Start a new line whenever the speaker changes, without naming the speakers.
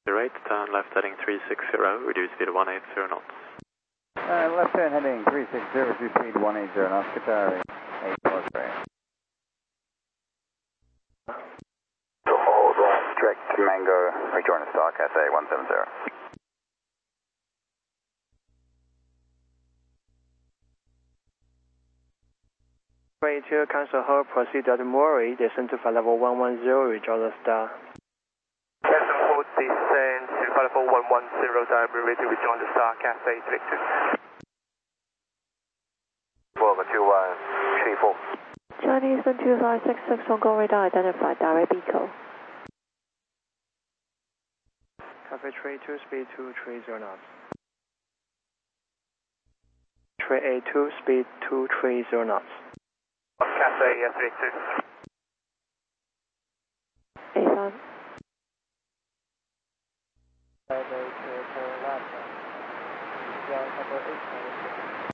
Right, turn left heading 360, reduce speed 180 knots.
Left turn heading 360, reduce speed 180 knots, Qatari 843.
Hold on. Direct Mango, rejoin the Star Cathay 170.
To cancel hold, proceed to Murray, descend to flight level 110, rejoin the Star.
Cancel hold, descend to flight level 110, diamond ready to rejoin the Star, Cathay 32.
Volvo 2134.
Chinese 2566 on go radar identified, direct Beco.
Cafe 32, speed 230 knots. 382, speed 230 knots.
Cathay, yes, 32.
A5.
Turn left. Couple 8.